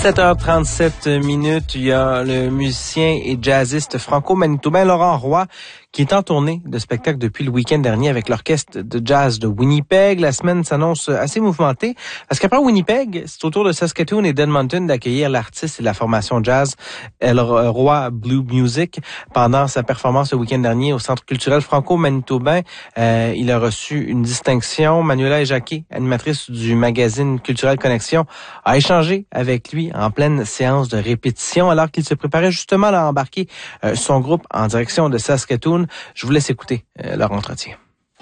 17h37 minutes, il y a le musicien et jazziste franco-manitobain Laurent Roy qui est en tournée de spectacle depuis le week-end dernier avec l'orchestre de jazz de Winnipeg. La semaine s'annonce assez mouvementée parce qu'après Winnipeg, c'est au tour de Saskatoon et d'Edmonton d'accueillir l'artiste et la formation jazz El Roy Blue Music. Pendant sa performance le week-end dernier au Centre culturel franco-manitobain, il a reçu une distinction. Manuela Jacquet, animatrice du magazine Culturel Connexion, a échangé avec lui en pleine séance de répétition alors qu'il se préparait justement à embarquer son groupe en direction de Saskatoon. Je vous laisse écouter leur entretien.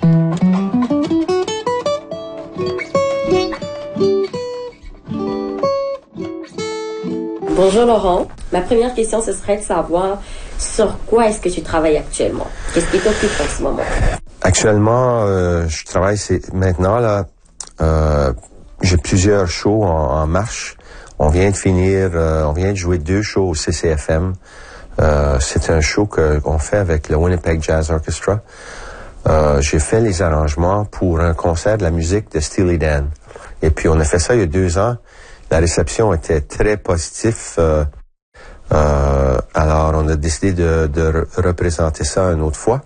Bonjour Laurent. Ma première question, ce serait de savoir sur quoi est-ce que tu travailles actuellement? Qu'est-ce qui t'occupe en ce moment? Actuellement, je travaille maintenant là. J'ai plusieurs shows en marche. On vient de jouer 2 shows au CCFM. C'est un show qu'on fait avec le Winnipeg Jazz Orchestra. J'ai fait les arrangements pour un concert de la musique de Steely Dan. Et puis on a fait ça il y a 2 ans. La réception était très positive. Alors on a décidé de représenter ça une autre fois.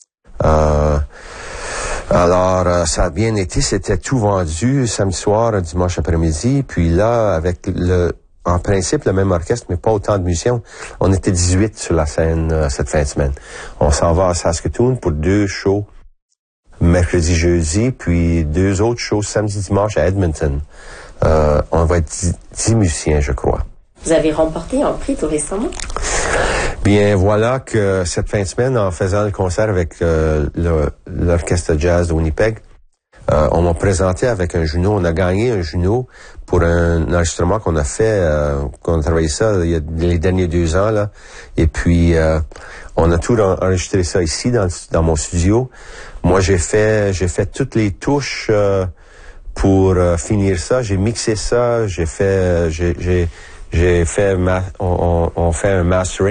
Alors, ça a bien été, c'était tout vendu samedi soir, dimanche après-midi, puis là, avec en principe, le même orchestre, mais pas autant de musiciens. On était 18 sur la scène cette fin de semaine. On s'en va à Saskatoon pour 2 shows, mercredi, jeudi, puis 2 autres shows samedi, dimanche à Edmonton. On va être 10 musiciens, je crois. Vous avez remporté un prix tout récemment? Bien, voilà que cette fin de semaine, en faisant le concert avec l'orchestre de jazz de Winnipeg, on m'a présenté avec un Juno. On a gagné un Juno pour un enregistrement qu'on a fait, qu'on a travaillé ça il y a les derniers 2 ans là. Et puis on a tout enregistré ça ici dans mon studio. Moi, j'ai fait toutes les touches pour finir ça. J'ai mixé ça. On fait un mastering.